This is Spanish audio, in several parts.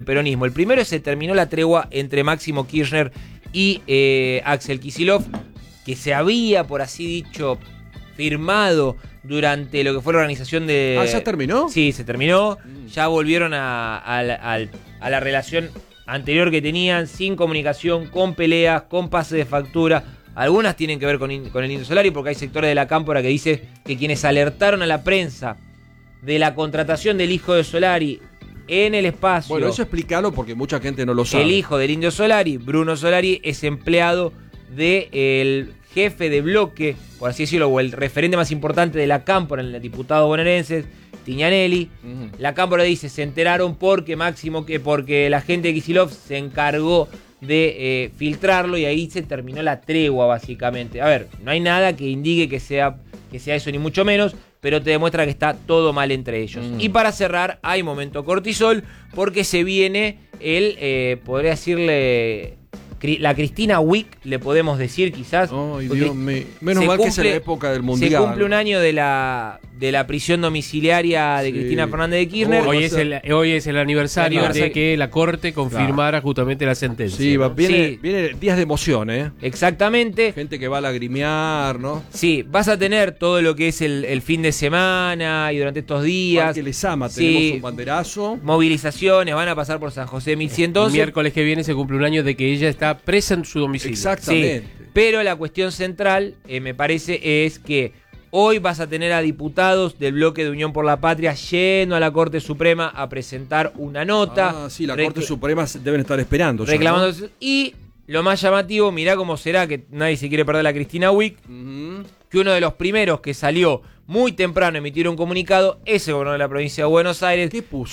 peronismo. El primero es que se terminó la tregua entre Máximo Kirchner y Axel Kicillof, que se había, por así dicho, firmado durante lo que fue la organización de... ¿Ya terminó? Sí, se terminó. Ya volvieron a la relación anterior que tenían, sin comunicación, con peleas, con pase de factura. Algunas tienen que ver con el Indio Solari, porque hay sectores de la cámpora que dice que quienes alertaron a la prensa de la contratación del hijo de Solari en el espacio... Bueno, eso explícalo porque mucha gente no lo sabe. El hijo del Indio Solari, Bruno Solari, es empleado del jefe de bloque, por así decirlo, o el referente más importante de la cámpora, el diputado bonaerense, Tignanelli. La cámpora dice, se enteraron porque la gente de Kicillof se encargó de filtrarlo, y ahí se terminó la tregua, básicamente. A ver, no hay nada que indique que sea eso, ni mucho menos, pero te demuestra que está todo mal entre ellos. Y para cerrar, hay momento cortisol, porque se viene podría decirle... la Cristina Week, le podemos decir quizás. Ay, Dios mío. Menos mal que es en la época del Mundial. Se cumple un año de la prisión domiciliaria de Cristina Fernández de Kirchner. Hoy es el aniversario de que la Corte confirmara justamente la sentencia. Sí, viene días de emoción, ¿eh? Exactamente. Gente que va a lagrimear, ¿no? Sí, vas a tener todo lo que es el fin de semana y durante estos días. Parque Lezama, tenemos un banderazo. Movilizaciones, van a pasar por San José 1111. El miércoles que viene se cumple un año de que ella está presa en su domicilio. Exactamente. Sí, pero la cuestión central, me parece, es que hoy vas a tener a diputados del bloque de Unión por la Patria yendo a la Corte Suprema a presentar una nota. Sí, la Corte Suprema deben estar esperando. Reclamando. ¿No? Y lo más llamativo, mirá cómo será, que nadie se quiere perder la Cristina Week, que uno de los primeros que salió muy temprano a emitir un comunicado es el gobernador de la provincia de Buenos Aires, ¿Qué puso?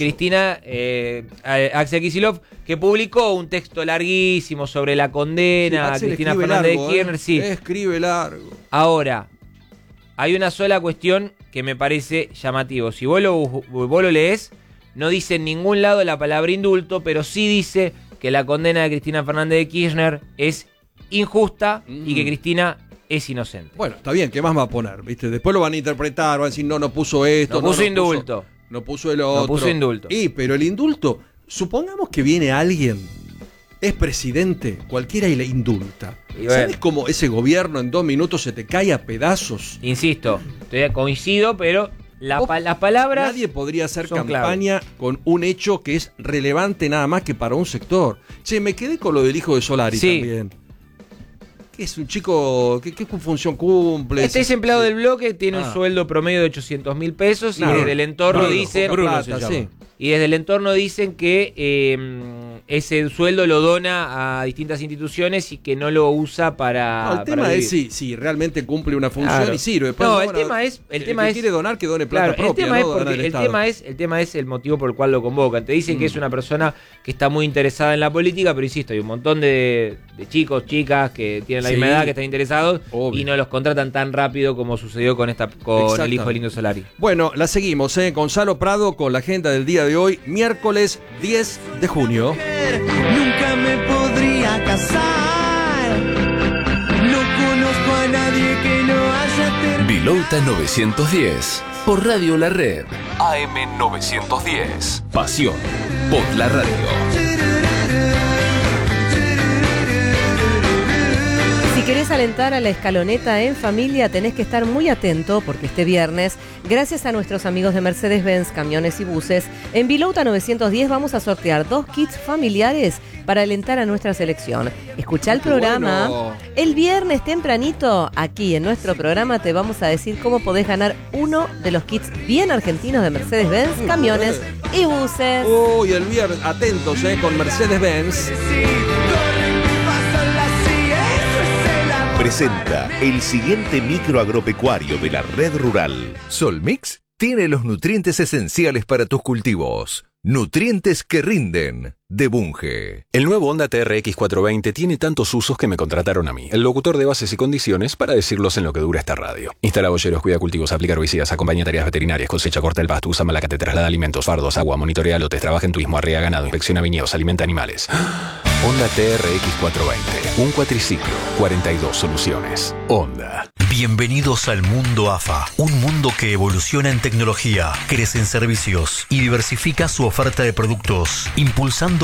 Axel Kicillof, que publicó un texto larguísimo sobre la condena a Cristina Fernández de Kirchner. Sí. Escribe largo. Ahora, hay una sola cuestión que me parece llamativo. Si vos lo lees, no dice en ningún lado la palabra indulto, pero sí dice que la condena de Cristina Fernández de Kirchner es injusta y que Cristina es inocente. Bueno, está bien, ¿qué más va a poner? ¿Viste? Después lo van a interpretar, van a decir, no puso esto. No puso indulto. No puso el otro. No puso indulto. Pero el indulto, supongamos que viene alguien, es presidente, cualquiera y le indulta. ¿Sabes cómo ese gobierno en 2 minutos se te cae a pedazos? Insisto, coincido, pero las palabras... Nadie podría hacer campaña con un hecho que es relevante nada más que para un sector. Che, me quedé con lo del hijo de Solari también. ¿Qué es un chico? ¿Qué función cumple? Este es empleado del bloque, tiene un sueldo promedio de 800.000 pesos y desde el entorno dicen... Y desde el entorno dicen que ese sueldo lo dona a distintas instituciones y que no lo usa para... No, el tema es si realmente cumple una función y sirve. No, el tema es... quiere donar, que done plata propia. El tema es el motivo por el cual lo convocan. Te dicen que es una persona que está muy interesada en la política, pero insisto, hay un montón de chicos, chicas que tienen la misma edad, que están interesados y no los contratan tan rápido como sucedió con el hijo del Indio Solari. Bueno, la seguimos, Gonzalo Prado con la agenda del día de hoy, miércoles 10 de junio. Nunca me podría casar. No conozco a nadie que no haya terminado. Vilauta 910 por Radio La Red. AM 910. Pasión por la radio. Si querés alentar a la escaloneta en familia, tenés que estar muy atento porque este viernes, gracias a nuestros amigos de Mercedes-Benz Camiones y Buses, en Vilauta 910 vamos a sortear 2 kits familiares para alentar a nuestra selección. Escuchá el programa. Bueno. El viernes tempranito, aquí en nuestro programa, te vamos a decir cómo podés ganar uno de los kits bien argentinos de Mercedes-Benz Camiones y Buses. Uy, el viernes, atentos, con Mercedes-Benz. Presenta el siguiente micro agropecuario de la red rural. Solmix tiene los nutrientes esenciales para tus cultivos. Nutrientes que rinden, de Bunge. El nuevo Honda TRX 420 tiene tantos usos que me contrataron a mí, el locutor de bases y condiciones, para decirlos en lo que dura esta radio. Instala bolleros, cuida cultivos, aplica herbicidas, acompaña tareas veterinarias, cosecha, corta el pasto, usa malacate, traslada alimentos, fardos, agua, monitorea lotes, trabaja en turismo, arrea ganado, inspecciona viñedos, alimenta animales. Honda TRX 420, un cuatriciclo, 42 soluciones. Honda. Bienvenidos al mundo AFA, un mundo que evoluciona en tecnología, crece en servicios y diversifica su oferta de productos, impulsando